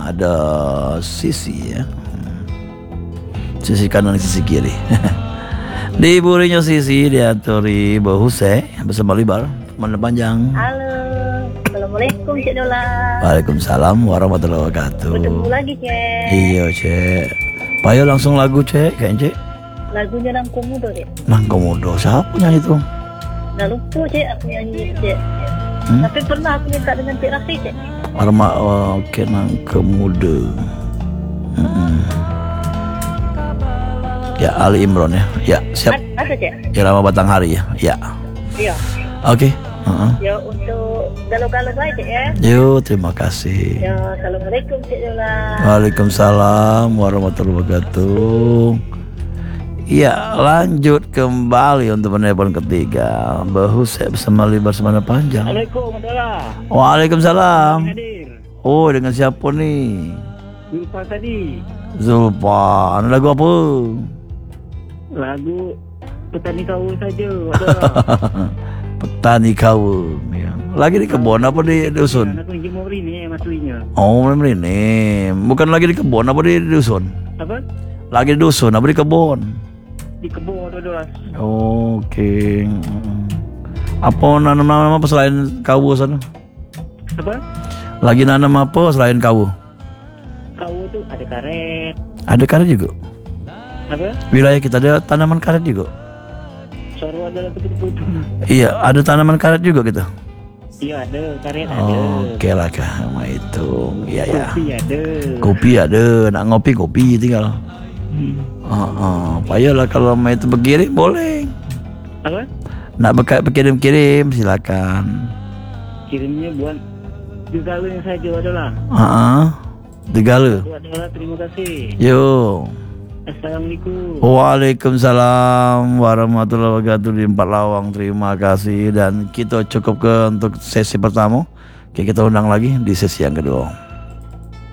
ada sisi ya. Sisi kanan, sisi kiri. Diburinya sisi diaturi bahuse bersama libar mana panjang. Halo, assalamualaikum Cik Dola. Waalaikumsalam warahmatullahi wabarakatuh. Bertemu lagi Cik. Iya Cek. Payo langsung lagu Cek kayaknya Cek. Lagunya Nangko Mudo Cek. Nangko Mudo siapa nyanyi itu? Nggak lupa Cek aku nyanyi Cek. Tapi pernah aku minta dengan Cik Rafi Cek. Arma oke Nangko Mudo. Ya Ali Imron ya. Ya siap. Ada Cek. Irama Batanghari ya. Ya. Iya. Oke. Ya untuk galau-galau baik Cek ya. Yo terima kasih. Ya assalamualaikum Cik Dola. Waalaikumsalam warahmatullahi wabarakatuh. Iya lanjut kembali untuk penelpon ketiga. Bahus bersama libar semana panjang. Assalamualaikum Dola. Waalaikumsalam. Hadir. Oh dengan siapa nih? Lupa tadi. Zulpan. Lagu apa? Lagu Petani Kau saja. Petani Kau ya. Lagi di kebun apa di dusun? Aku jemur ini masuinya. Oh ini bukan lagi di kebun apa di dusun? Apa? Lagi di dusun apa di kebun? Di kebun Dola. Oke. Apa nanam apa selain kau sana? Apa? Lagi nanam apa selain kau? Kau tuh ada karet. Ada karet juga. Apa? Wilayah kita ada tanaman karet juga. Soro adalah betul-betul. Iya, ada tanaman karet juga gitu. Iya ada karet ada. Oke lah sama itu. Iya ya. Kopi ada. Kopi ada, nak ngopi kopi tinggal. Payolah kalau mau itu berkirim boleh. Apa? Nak berkirim silakan. Kirimnya buat Digalo yang saja adalah. Digalo. Adalah terima kasih. Yo. Assalamualaikum. Waalaikumsalam warahmatullahi wabarakatuh di Empat Lawang. Terima kasih dan kita cukup untuk sesi pertama. Oke, kita undang lagi di sesi yang kedua.